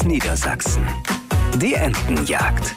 Niedersachsen. Die Entenjagd.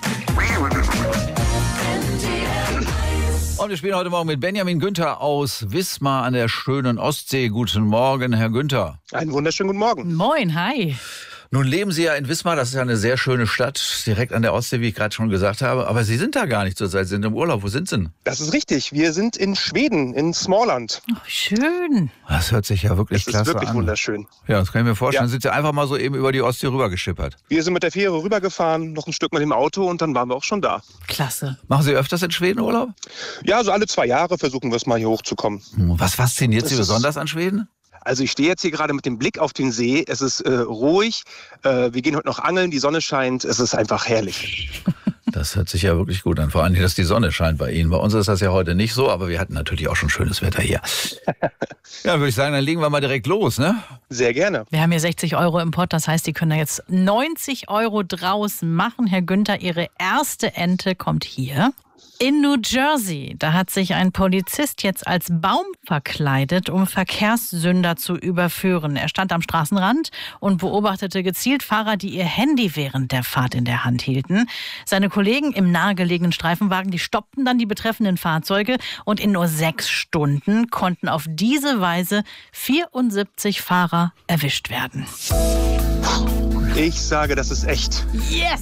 Und wir spielen heute Morgen mit Benjamin Günther aus Wismar an der schönen Ostsee. Guten Morgen, Herr Günther. Einen wunderschönen guten Morgen. Moin, hi. Nun leben Sie ja in Wismar, das ist ja eine sehr schöne Stadt, direkt an der Ostsee, wie ich gerade schon gesagt habe. Aber Sie sind da gar nicht zurzeit, Sie sind im Urlaub. Wo sind Sie denn? Das ist richtig. Wir sind in Schweden, in Småland. Oh, schön. Das hört sich ja wirklich klasse an. Das ist wirklich wunderschön. Ja, das kann ich mir vorstellen. Ja. Sind Sie einfach mal so eben über die Ostsee rübergeschippert? Wir sind mit der Fähre rübergefahren, noch ein Stück mit dem Auto und dann waren wir auch schon da. Klasse. Machen Sie öfters in Schweden Urlaub? Ja, so alle 2 Jahre versuchen wir es mal hier hochzukommen. Was fasziniert Sie Das ist- besonders an Schweden? Also ich stehe jetzt hier gerade mit dem Blick auf den See. Es ist ruhig. Wir gehen heute noch angeln, die Sonne scheint. Es ist einfach herrlich. Das hört sich ja wirklich gut an. Vor allem, dass die Sonne scheint bei Ihnen. Bei uns ist das ja heute nicht so, aber wir hatten natürlich auch schon schönes Wetter hier. Ja, würde ich sagen, dann legen wir mal direkt los, ne? Sehr gerne. Wir haben hier 60 Euro im Pott, das heißt, Sie können da jetzt 90 Euro draus machen. Herr Günther, Ihre erste Ente kommt hier. In New Jersey, da hat sich ein Polizist jetzt als Baum verkleidet, um Verkehrssünder zu überführen. Er stand am Straßenrand und beobachtete gezielt Fahrer, die ihr Handy während der Fahrt in der Hand hielten. Seine Kollegen im nahegelegenen Streifenwagen, die stoppten dann die betreffenden Fahrzeuge und in nur 6 Stunden konnten auf diese Weise 74 Fahrer erwischt werden. Ich sage, das ist echt. Yes!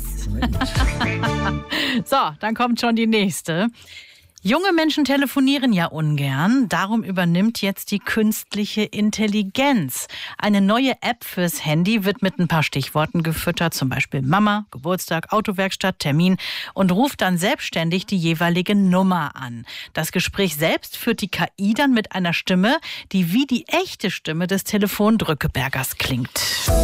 So, dann kommt schon die nächste. Junge Menschen telefonieren ja ungern, darum übernimmt jetzt die künstliche Intelligenz. Eine neue App fürs Handy wird mit ein paar Stichworten gefüttert, zum Beispiel Mama, Geburtstag, Autowerkstatt, Termin und ruft dann selbstständig die jeweilige Nummer an. Das Gespräch selbst führt die KI dann mit einer Stimme, die wie die echte Stimme des Telefondrückebergers klingt.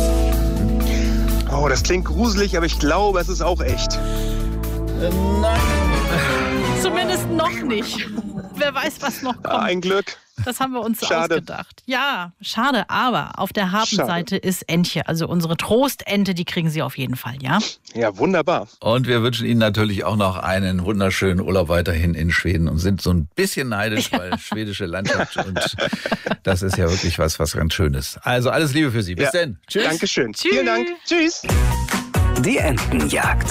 Oh, das klingt gruselig, aber ich glaube, es ist auch echt. Nein. Zumindest noch nicht. Wer weiß, was noch kommt. Ein Glück. Das haben wir uns so Schade. ausgedacht. Ja, schade, aber auf der Habenseite ist Entche, also unsere Trostente, die kriegen Sie auf jeden Fall, ja? Ja, wunderbar. Und wir wünschen Ihnen natürlich auch noch einen wunderschönen Urlaub weiterhin in Schweden und sind so ein bisschen neidisch, weil schwedische Landschaft und das ist ja wirklich was ganz Schönes. Also alles Liebe für Sie. Bis Ja. denn. Tschüss. Dankeschön. Tschüss. Vielen Dank. Tschüss. Die Entenjagd.